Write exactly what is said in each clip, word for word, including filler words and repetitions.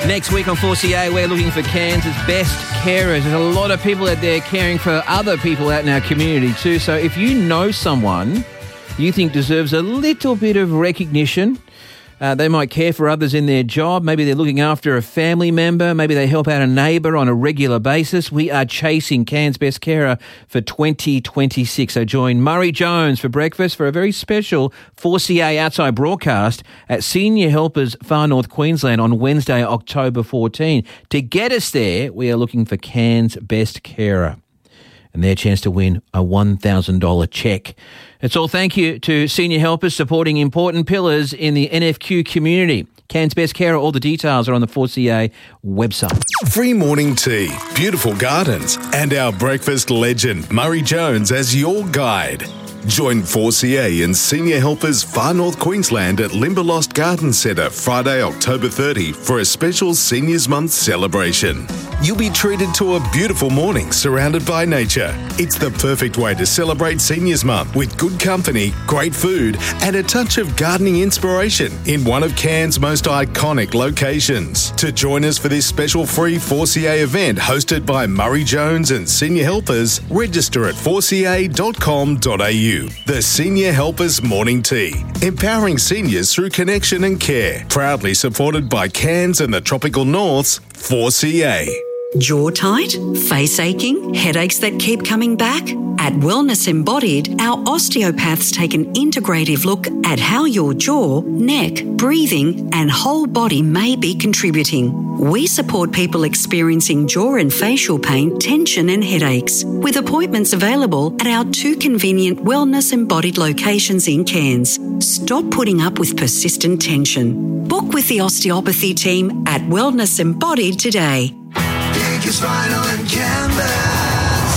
Next week on four C A, we're looking for Cairns' best carers. There's a lot of people out there caring for other people out in our community too. So if you know someone you think deserves a little bit of recognition, uh, they might care for others in their job. Maybe they're looking after a family member. Maybe they help out a neighbour on a regular basis. We are chasing Cairns' best carer for twenty twenty-six. So join Murray Jones for breakfast for a very special four C A outside broadcast at Senior Helpers Far North Queensland on Wednesday, October fourteenth. To get us there, we are looking for Cairns' best carer and their chance to win a one thousand dollars cheque. It's all thank you to Senior Helpers supporting important pillars in the N F Q community. Cairns' best carer, all the details are on the four C A website. Free morning tea, beautiful gardens, and our breakfast legend, Murray Jones, as your guide. Join four C A and Senior Helpers Far North Queensland at Limberlost Garden Centre Friday, October thirtieth for a special Seniors Month celebration. You'll be treated to a beautiful morning surrounded by nature. It's the perfect way to celebrate Seniors Month with good company, great food and a touch of gardening inspiration in one of Cairns' most iconic locations. To join us for this special free four C A event hosted by Murray Jones and Senior Helpers, register at four c a dot com dot a u. The Senior Helpers Morning Tea, empowering seniors through connection and care. Proudly supported by Cairns and the Tropical North's four C A. Jaw tight? Face aching? Headaches that keep coming back? At Wellness Embodied, our osteopaths take an integrative look at how your jaw, neck, breathing and whole body may be contributing. We support people experiencing jaw and facial pain, tension and headaches, with appointments available at our two convenient Wellness Embodied locations in Cairns. Stop putting up with persistent tension. Book with the osteopathy team at Wellness Embodied today. Vinyl and canvas.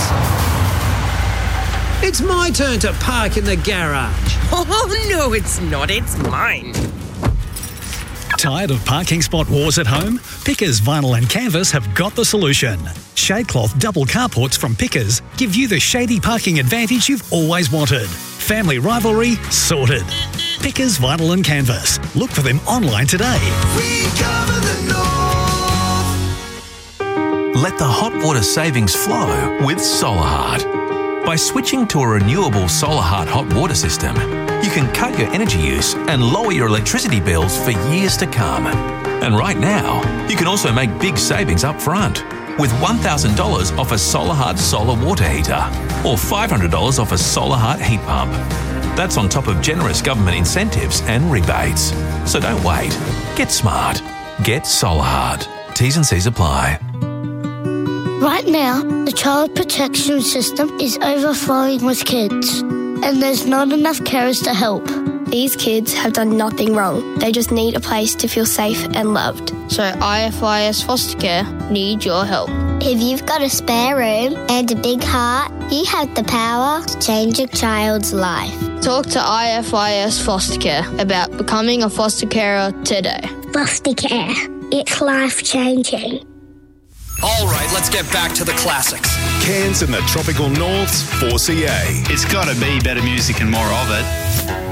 It's my turn to park in the garage. Oh, no, it's not. It's mine. Tired of parking spot wars at home? Pickers Vinyl and Canvas have got the solution. Shadecloth double carports from Pickers give you the shady parking advantage you've always wanted. Family rivalry sorted. Pickers Vinyl and Canvas. Look for them online today. We cover the north. Let the hot water savings flow with SolarHeart. By switching to a renewable SolarHeart hot water system, you can cut your energy use and lower your electricity bills for years to come. And right now, you can also make big savings up front with one thousand dollars off a SolarHeart solar water heater or five hundred dollars off a SolarHeart heat pump. That's on top of generous government incentives and rebates. So don't wait. Get smart. Get SolarHeart. T's and C's apply. Right now, the child protection system is overflowing with kids, and there's not enough carers to help. These kids have done nothing wrong. They just need a place to feel safe and loved. So I F I S Foster Care need your help. If you've got a spare room and a big heart, you have the power to change a child's life. Talk to I F I S Foster Care about becoming a foster carer today. Foster Care. It's life-changing. All right, let's get back to the classics. Cairns and the Tropical North's four C A. It's got to be better music and more of it.